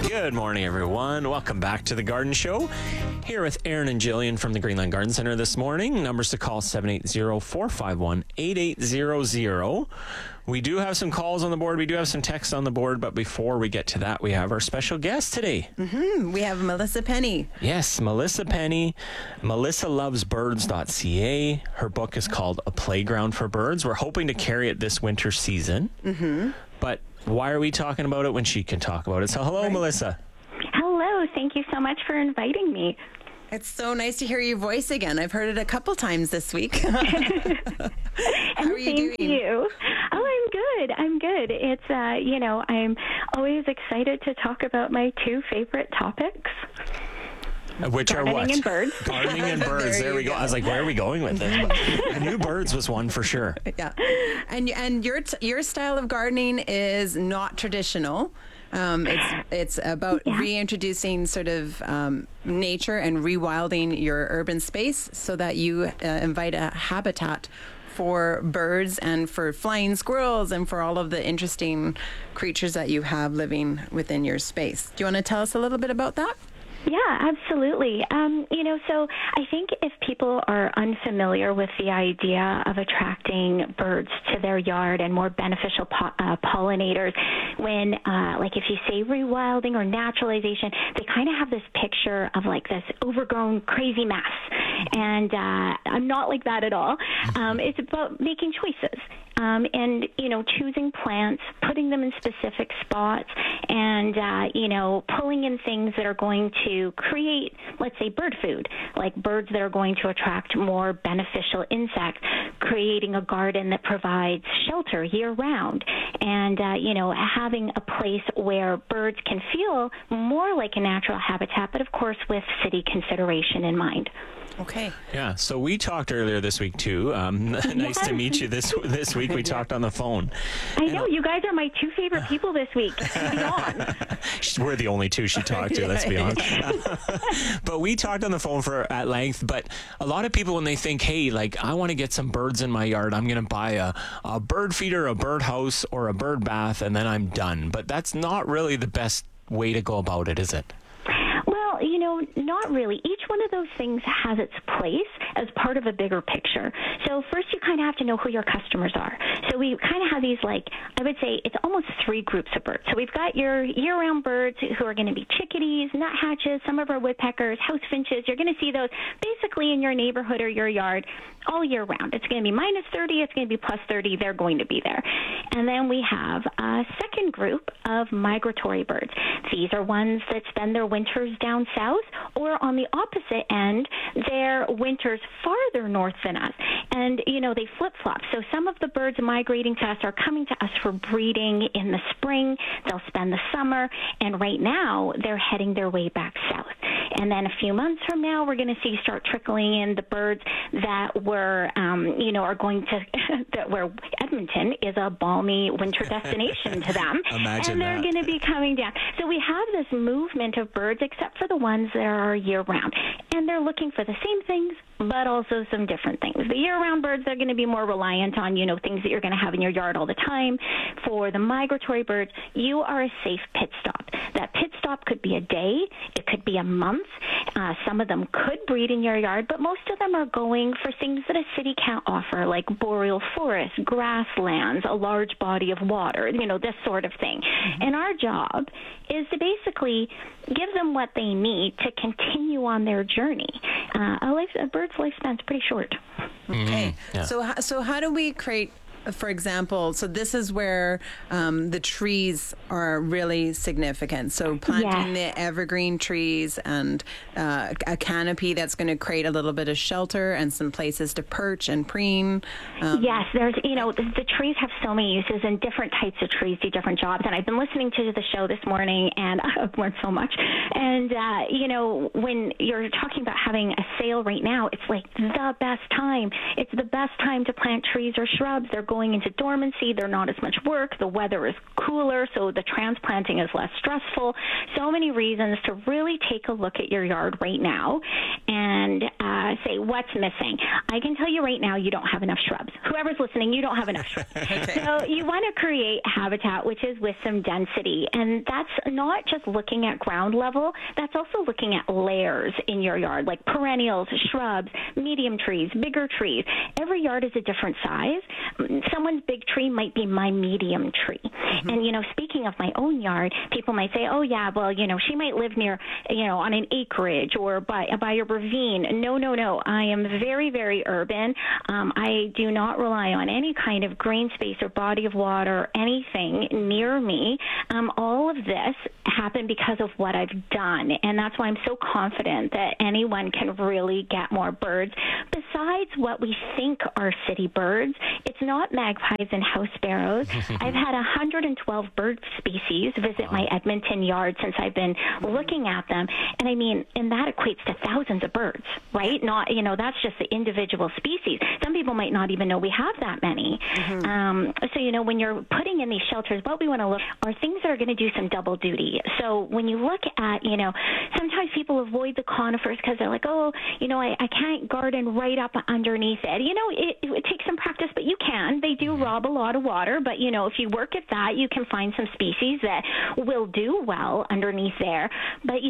Good morning, everyone. Welcome back to the Garden Show. Here with Aaron and Jillian from the Greenland Garden Center this morning. Numbers to call 780-451-8800. We do have some calls on the board. We do have some texts on the board. But before we get to that, we have our special guest today. We have Melissa Penny. Yes, Melissa Penny. MelissaLovesBirds.ca. Her book is called A Playground for Birds. We're hoping to carry it this winter season. But why are we talking about it when she can talk about it? So hello, Melissa. Hello. Thank you so much for inviting me. It's so nice to hear your voice again. I've heard it a couple times this week. How are you doing? To you. Oh, I'm good. It's, I'm always excited to talk about my two favorite topics. Which are what? Gardening and birds. Gardening and birds. There we go. I was like, where are we going with this? I knew birds was one for sure. Yeah. And your style of gardening is not traditional. It's about reintroducing sort of nature and rewilding your urban space so that you invite a habitat for birds and for flying squirrels and for all of the interesting creatures that you have living within your space. Do you want to tell us a little bit about that? Yeah, absolutely. So I think if people are unfamiliar with the idea of attracting birds to their yard and more beneficial pollinators, when, if you say rewilding or naturalization, they kind of have this picture of like this overgrown crazy mess. And I'm not like that at all. It's about making choices. And choosing plants, putting them in specific spots, and, pulling in things that are going to create, let's say, bird food, like birds that are going to attract more beneficial insects, creating a garden that provides shelter year-round, and, having a place where birds can feel more like a natural habitat, but, of course, with city consideration in mind. Okay. Yeah. So we talked earlier this week too. Nice to meet you this week. We talked on the phone. I know you guys are my two favorite people this week. To be on. We're the only two she talked to. Let's be honest. But we talked on the phone at length. But a lot of people, when they think, hey, like I want to get some birds in my yard, I'm going to buy a bird feeder, a bird house, or a bird bath, and then I'm done. But that's not really the best way to go about it, is it? Not really. Each one of those things has its place as part of a bigger picture. So first you kind of have to know who your customers are. So we kind of have these, I would say it's almost three groups of birds. So we've got your year-round birds who are going to be chickadees, nuthatches, some of our woodpeckers, house finches. You're going to see those basically in your neighborhood or your yard all year round. It's going to be minus 30. It's going to be plus 30. They're going to be there. And then we have a second group of migratory birds. These are ones that spend their winters down south, or on the opposite end, their winters farther north than us. And, they flip-flop. So some of the birds migrating to us are coming to us for breeding in the spring. They'll spend the summer. And right now, they're heading their way back south. And then a few months from now, we're going to start trickling in the birds that were, are going to, where Edmonton is a balmy winter destination to them. Imagine and they're going to be coming down. So we have this movement of birds, except for the ones that are year-round. And they're looking for the same things, but also some different things. The year-round birds are going to be more reliant on, things that you're going to have in your yard all the time. For the migratory birds, you are a safe pit stop. That pit stop could be a day. It could be a month. Some of them could breed in your yard, but most of them are going for things that a city can't offer, like boreal forests, grasslands, a large body of water, this sort of thing. And our job is to basically give them what they need to continue on their journey. A bird's lifespan is pretty short. Okay. Yeah. So how do we create, for example, so this is where the trees are really significant. So planting the evergreen trees and a canopy that's going to create a little bit of shelter and some places to perch and preen. Yes, there's, the trees have so many uses, and different types of trees do different jobs. And I've been listening to the show this morning, and I've learned so much. And, when you're talking about having a sale right now, it's like the best time. It's the best time to plant trees or shrubs. They're going into dormancy. They're not as much work. The weather is cooler, so the transplanting is less stressful. So many reasons to really take a look at your yard right now and say, what's missing? I can tell you right now, you don't have enough shrubs. Whoever's listening, you don't have enough shrubs. Okay. So you want to create habitat, which is with some density. And that's not just looking at ground level. That's also looking at layers in your yard, like perennials, shrubs, medium trees, bigger trees. Every yard is a different size. Someone's big tree might be my medium tree. Mm-hmm. And, speaking of my own yard, people might say, oh, yeah, well, she might live near, on an acreage or by a ravine. No. I am very, very urban. I do not rely on any kind of green space or body of water or anything near me. All of this happened because of what I've done. And that's why I'm so confident that anyone can really get more birds. Besides what we think are city birds, it's not magpies and house sparrows. I've had 112 bird species visit my Edmonton yard since I've been looking at them. And that equates to thousands of birds, right? Not, that's just the individual species. Some people might not even know we have that many. Mm-hmm. So, when you're putting in these shelters, what we want to look are things that are going to do some double duty. So when you look at, sometimes people avoid the conifers because they're like, I can't garden right up underneath it. It takes some practice, but you can. They do rob a lot of water, but, if you work at that, you can find some species that will do well underneath there. But you